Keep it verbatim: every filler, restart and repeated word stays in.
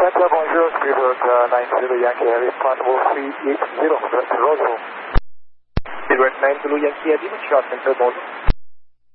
Center, bonjour, speedbird uh, nine zero Yankee Heavy, possible three eight zero, Roswell. Speedbird nine zero Yankee Heavy, short center, bonjour.